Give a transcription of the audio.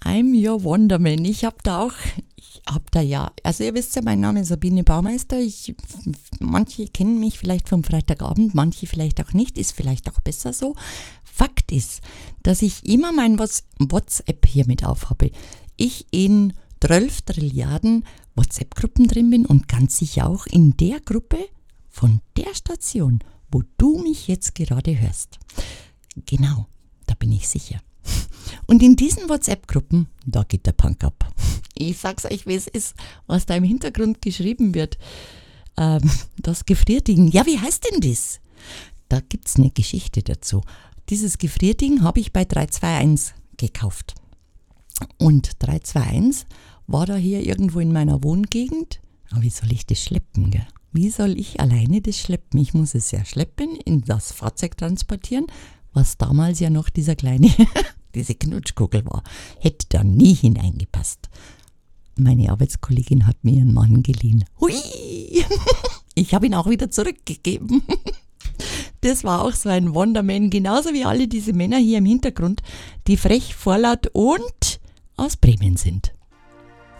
I'm your Wonderman. Also ihr wisst ja, mein Name ist Sabine Baumeister. Manche kennen mich vielleicht vom Freitagabend, manche vielleicht auch nicht, ist vielleicht auch besser so. Fakt ist, dass ich immer mein WhatsApp hier mit aufhabe. Ich in 12 Trilliarden WhatsApp-Gruppen drin bin und ganz sicher auch in der Gruppe von der Station, wo du mich jetzt gerade hörst. Genau, da bin ich sicher. Und in diesen WhatsApp-Gruppen, da geht der Punk ab. Ich sag's euch, wie es ist, was da im Hintergrund geschrieben wird. Das Gefrierding. Ja, wie heißt denn das? Da gibt's eine Geschichte dazu. Dieses Gefrierding habe ich bei 321 gekauft. Und 321 war da hier irgendwo in meiner Wohngegend. Aber wie soll ich das schleppen, gell? Wie soll ich alleine das schleppen? Ich muss es ja schleppen, in das Fahrzeug transportieren, was damals ja noch diese Knutschkugel war. Hätte da nie hineingepasst. Meine Arbeitskollegin hat mir ihren Mann geliehen. Hui! Ich habe ihn auch wieder zurückgegeben. Das war auch so ein Wonderman, genauso wie alle diese Männer hier im Hintergrund, die frech, vorlaut und aus Bremen sind.